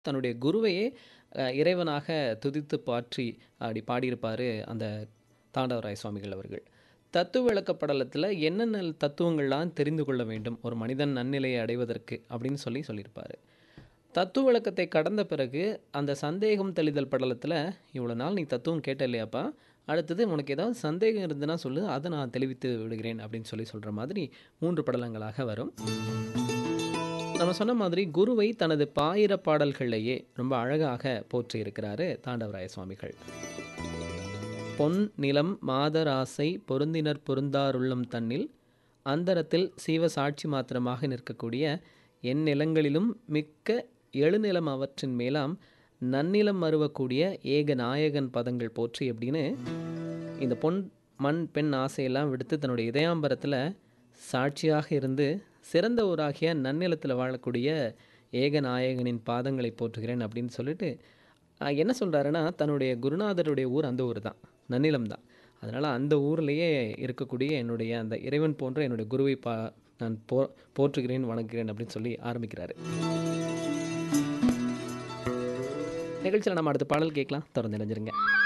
தன்னுடைய குருவையே இறைவனாக துதித்து பாற்றி அப்படி பாடியிருப்பார் அந்த தாண்டவராய சுவாமிகள் அவர்கள். தத்துவ விளக்க படலத்தில் என்னென்ன தத்துவங்கள்லாம் தெரிந்து கொள்ள வேண்டும் ஒரு மனிதன் நன்னிலையை அடைவதற்கு அப்படின்னு சொல்லியிருப்பார். தத்துவ விளக்கத்தை கடந்த பிறகு அந்த சந்தேகம் தெளிதல் படலத்தில் இவ்வளோ நாள் நீ தத்துவம் கேட்ட இல்லையாப்பா, அடுத்தது உனக்கு ஏதாவது சந்தேகம் இருந்துன்னா சொல்லு, அதை நான் தெளிவித்து விடுகிறேன் அப்படின்னு சொல்கிற மாதிரி 3 படலங்களாக வரும். நம்ம சொன்ன மாதிரி குருவை தனது பாயிர பாடல்கள்லேயே ரொம்ப அழகாக போற்றி இருக்கிறாரு தாண்டவராய சுவாமிகள். பொன் நிலம் மாதராசை பொருந்தினர் பொருந்தாருள்ளம் தன்னில் அந்தரத்தில் சீவ சாட்சி மாத்திரமாக நிற்கக்கூடிய என் நிலங்களிலும் மிக்க எழுநிலம் அவற்றின் மேலாம் நன்னிலம் மறுவக்கூடிய ஏக நாயகன் பதங்கள் போற்றி அப்படின்னு இந்த பொன் மண் பெண் ஆசையெல்லாம் விடுத்து தன்னுடைய இதயாம்பரத்தில் சாட்சியாக இருந்து சிறந்த ஊராகிய நன்னிலத்தில் வாழக்கூடிய ஏக நாயகனின் பாதங்களை போற்றுகிறேன் அப்படின்னு சொல்லிட்டு என்ன சொல்கிறாருன்னா, தன்னுடைய குருநாதருடைய ஊர் அந்த ஊர் தான், நன்னிலம் தான். அதனால் அந்த ஊர்லேயே இருக்கக்கூடிய என்னுடைய அந்த இறைவன் போன்ற என்னுடைய குருவை நான் போற்றுகிறேன் வணங்குகிறேன் அப்படின்னு சொல்லி ஆரம்பிக்கிறாரு. நிகழ்ச்சியில் நம்ம அடுத்த பாடல் கேட்கலாம், தொடர்ந்து இணைஞ்சிருங்க.